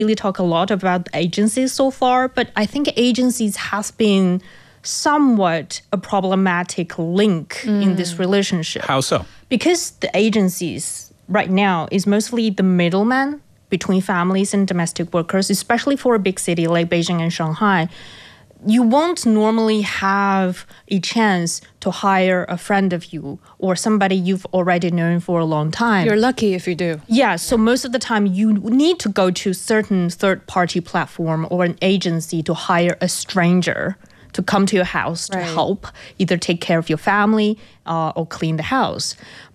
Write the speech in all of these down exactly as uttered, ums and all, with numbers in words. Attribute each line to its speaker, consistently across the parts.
Speaker 1: really talk a lot about agencies so far, but I think agencies has been somewhat a problematic link mm. in this relationship.
Speaker 2: How so?
Speaker 1: Because the agencies right now is mostly the middleman between families and domestic workers, especially for a big city like Beijing and Shanghai. You won't normally have a chance to hire a friend of you or somebody you've already known for a long time.
Speaker 3: You're lucky if you do.
Speaker 1: Yeah, so most of the time you need to go to certain third-party platform or an agency to hire a stranger to come to your house to
Speaker 3: right.
Speaker 1: help, either take care of your family uh, or clean the house.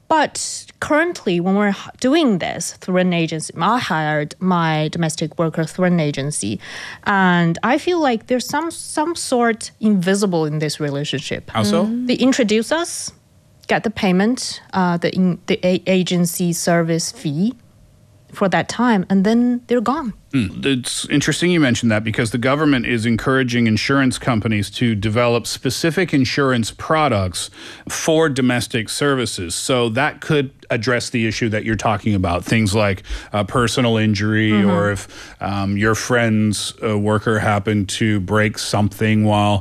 Speaker 1: But currently, when we're doing this through an agency, I hired my domestic worker through an agency, and I feel like there's some some sort invisible in this relationship.
Speaker 2: How so?
Speaker 1: They introduce us, get the payment, uh, the in, the a- agency service fee for that time, and then they're gone.
Speaker 2: Mm. It's interesting you mentioned that because the government is encouraging insurance companies to develop specific insurance products for domestic services. So that could address the issue that you're talking about, things like uh, personal injury mm-hmm. or if um, your friend's uh, worker happened to break something while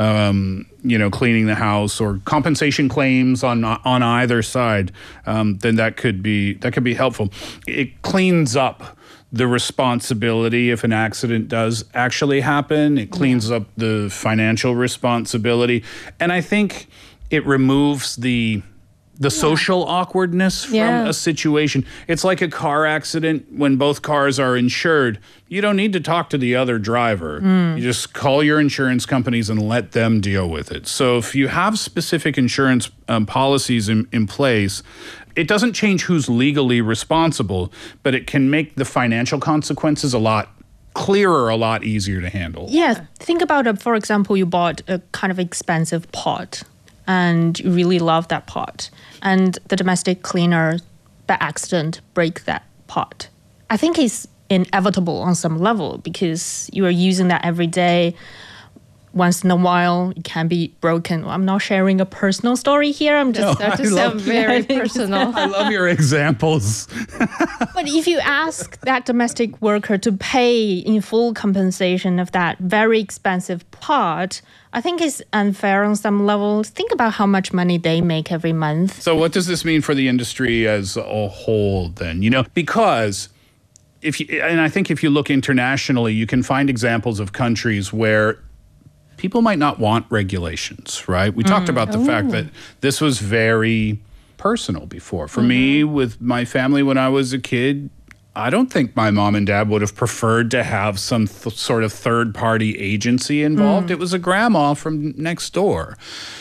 Speaker 2: um, you know, cleaning the house, or compensation claims on on either side, um, then that could be that could be helpful. It cleans up the responsibility if an accident does actually happen. It cleans yeah. up the financial responsibility, and I think it removes the the yeah. social awkwardness from
Speaker 1: yeah.
Speaker 2: a situation. It's like a car accident when both cars are insured. You don't need to talk to the other driver. Mm. You just call your insurance companies and let them deal with it. So if you have specific insurance um, policies in, in place, it doesn't change who's legally responsible, but it can make the financial consequences a lot clearer, a lot easier to handle.
Speaker 1: Yeah, think about it. For example, you bought a kind of expensive pot and you really love that pot, and the domestic cleaner by accident break that pot. I think it's inevitable on some level because you are using that every day. Once in a while, it can be broken. Well, I'm not sharing a personal story here. I'm just
Speaker 3: no, to sound very personal.
Speaker 2: I love your examples.
Speaker 1: But if you ask that domestic worker to pay in full compensation of that very expensive pot, I think it's unfair on some level. Think about how much money they make every month.
Speaker 2: So what does this mean for the industry as a whole then? You know, because if you, and I think if you look internationally, you can find examples of countries where people might not want regulations, right? We mm. talked about the Ooh. fact that this was very personal before. For mm-hmm. me, with my family when I was a kid, I don't think my mom and dad would have preferred to have some th- sort of third-party agency involved. Mm. It was a grandma from next door.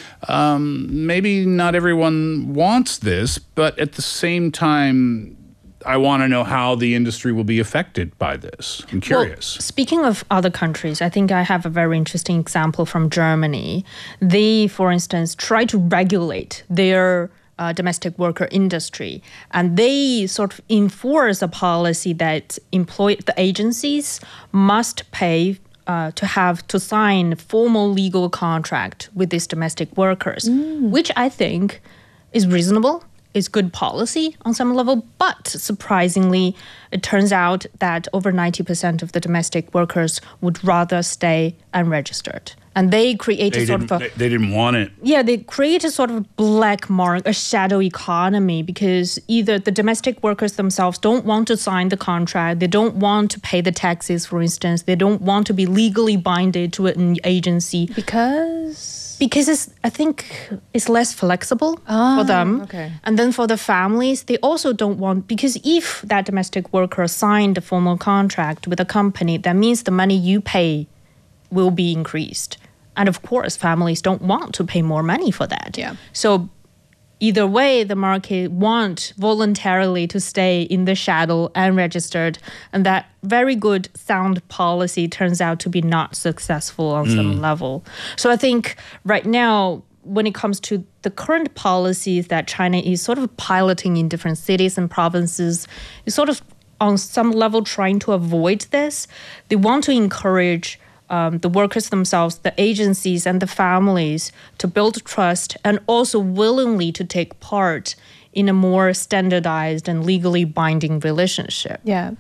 Speaker 2: Um, maybe not everyone wants this, but at the same time, I want to know how the industry will be affected by this. I'm curious.
Speaker 1: Well, speaking of other countries, I think I have a very interesting example from Germany. They, for instance, try to regulate their uh, domestic worker industry, and they sort of enforce a policy that employ the agencies must pay uh, to have to sign formal legal contract with these domestic workers, mm. which I think is reasonable. Is good policy on some level, but surprisingly, it turns out that over ninety percent of the domestic workers would rather stay unregistered. And they create
Speaker 2: they
Speaker 1: a sort of a...
Speaker 2: They, they didn't want it.
Speaker 1: Yeah, they create a sort of black mark, a shadow economy, because either the domestic workers themselves don't want to sign the contract, they don't want to pay the taxes, for instance, they don't want to be legally binded to an agency.
Speaker 3: Because...
Speaker 1: Because it's, I think it's less flexible
Speaker 3: oh,
Speaker 1: for them.
Speaker 3: Okay.
Speaker 1: And then for the families, they also don't want, because if that domestic worker signed a formal contract with a company, that means the money you pay will be increased. And of course, families don't want to pay more money for that.
Speaker 3: Yeah.
Speaker 1: So either way, the market want voluntarily to stay in the shadow unregistered, and that very good sound policy turns out to be not successful on mm. some level. So I think right now, when it comes to the current policies that China is sort of piloting in different cities and provinces, is sort of on some level trying to avoid this. They want to encourage Um, the workers themselves, the agencies and the families to build trust and also willingly to take part in a more standardized and legally binding relationship.
Speaker 3: Yeah.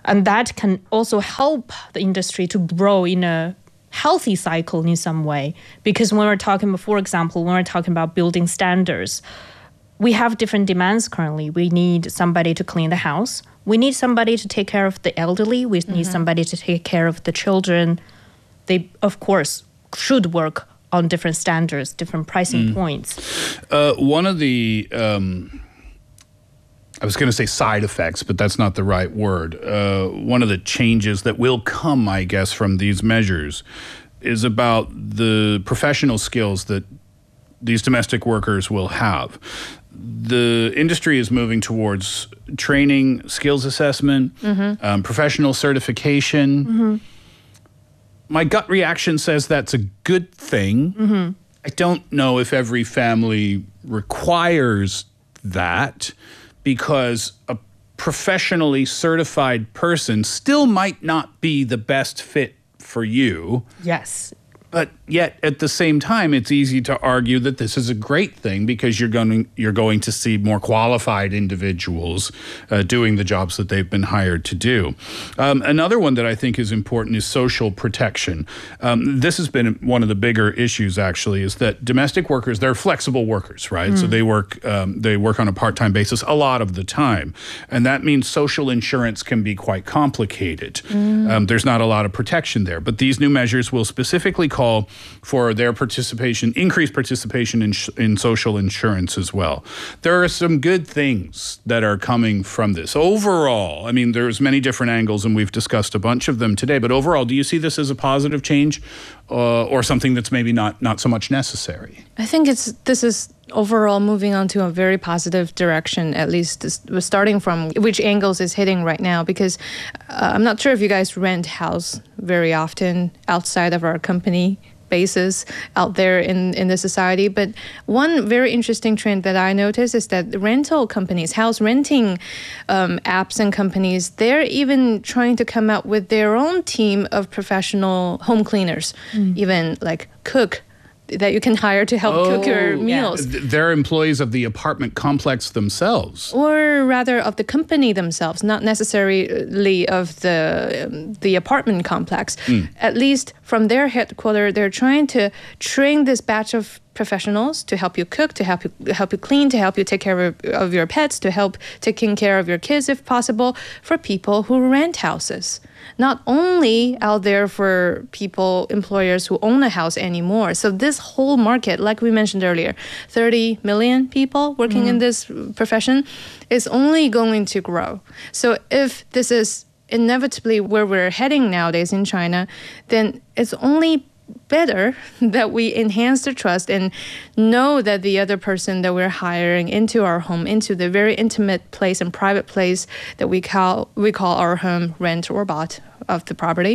Speaker 1: And that can also help the industry to grow in a healthy cycle in some way. Because when we're talking, for example, when we're talking about building standards, we have different demands currently. We need somebody to clean the house. We need somebody to take care of the elderly. We mm-hmm. need somebody to take care of the children. They, of course, should work on different standards, different pricing mm. points.
Speaker 2: Uh, one of the, um, I was going to say side effects, but that's not the right word. Uh, one of the changes that will come, I guess, from these measures is about the professional skills that these domestic workers will have. The industry is moving towards training, skills assessment, mm-hmm. um, professional certification. Mm-hmm. My gut reaction says that's a good thing. Mm-hmm. I don't know if every family requires that, because a professionally certified person still might not be the best fit for you.
Speaker 1: Yes.
Speaker 2: But yet, at the same time, it's easy to argue that this is a great thing because you're going you're going to see more qualified individuals uh, doing the jobs that they've been hired to do. Um, another one that I think is important is social protection. Um, this has been one of the bigger issues, actually, is that domestic workers, they're flexible workers, right? Mm. So they work um, they work on a part-time basis a lot of the time, and that means social insurance can be quite complicated. Mm. Um, there's not a lot of protection there, but these new measures will specifically call Call for their participation, increased participation in, sh- in social insurance as well. There are some good things that are coming from this. Overall, I mean, there's many different angles, and we've discussed a bunch of them today, but overall, do you see this as a positive change uh, or something that's maybe not, not so much necessary?
Speaker 3: I think it's this is overall moving on to a very positive direction, at least this, starting from which angles is hitting right now, because uh, I'm not sure if you guys rent house very often outside of our company bases out there in, in the society. But one very interesting trend that I noticed is that rental companies, house renting um, apps and companies, they're even trying to come out with their own team of professional home cleaners, mm. even like cook, that you can hire to help oh, cook your meals.
Speaker 2: Yeah. They're employees of the apartment complex themselves.
Speaker 3: Or rather of the company themselves, not necessarily of the um, the apartment complex. Mm. At least from their headquarters, they're trying to train this batch of professionals to help you cook, to help you help you clean, to help you take care of, of your pets, to help taking care of your kids if possible, for people who rent houses. Not only out there for people, employers who own a house anymore. So this whole market, like we mentioned earlier, thirty million people working mm. in this profession, is only going to grow. So if this is inevitably where we're heading nowadays in China, then it's only better that we enhance the trust and know that the other person that we're hiring into our home, into the very intimate place and private place that we call we call our home, rent or bought of the property,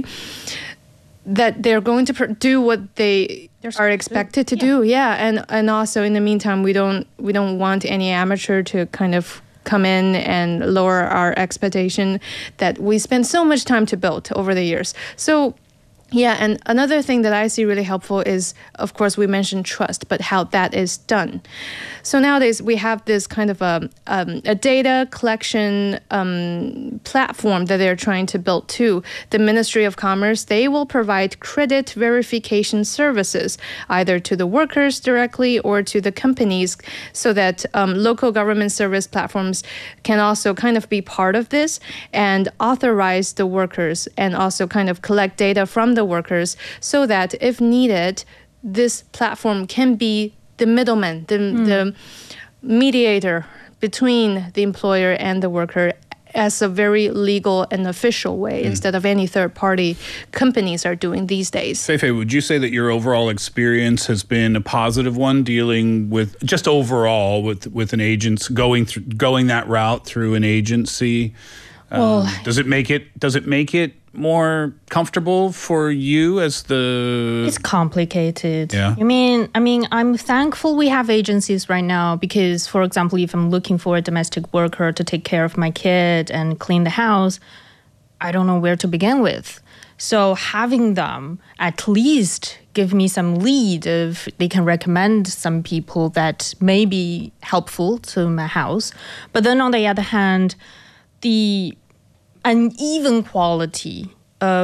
Speaker 3: that they're going to pr- do what they are expected to yeah. do. Yeah, and and also in the meantime, we don't we don't want any amateur to kind of come in and lower our expectation that we spend so much time to build over the years. So. Yeah, and another thing that I see really helpful is, of course, we mentioned trust, but how that is done. So nowadays we have this kind of a, um, a data collection um, platform that they're trying to build too. The Ministry of Commerce, they will provide credit verification services either to the workers directly or to the companies, so that um, local government service platforms can also kind of be part of this and authorize the workers and also kind of collect data from the workers, so that if needed, this platform can be the middleman, the, mm. the mediator between the employer and the worker as a very legal and official way mm. instead of any third-party companies are doing these days.
Speaker 2: Feifei, would you say that your overall experience has been a positive one, dealing with just overall with with an agent going through going that route through an agency?
Speaker 1: Well,
Speaker 2: um, does it make it does it make it more comfortable for you as the...
Speaker 1: It's complicated.
Speaker 2: Yeah.
Speaker 1: I mean, I mean, I'm thankful we have agencies right now because, for example, if I'm looking for a domestic worker to take care of my kid and clean the house, I don't know where to begin with. So having them at least give me some lead if they can recommend some people that may be helpful to my house. But then on the other hand, the uneven quality